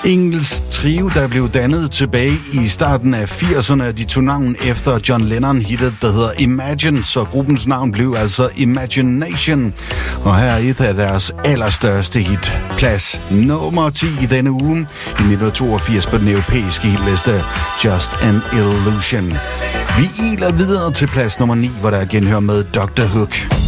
Engelsk trio, der blev dannet tilbage i starten af 80'erne. De tog navn efter John Lennon-hittet, der hedder Imagine, så gruppens navn blev altså Imagination. Og her er et af deres allerstørste hit. Plads nummer 10 i denne uge, i 1982 på den europæiske hitliste, Just an Illusion. Vi iler videre til plads nummer 9, hvor der er genhør med Dr. Hook.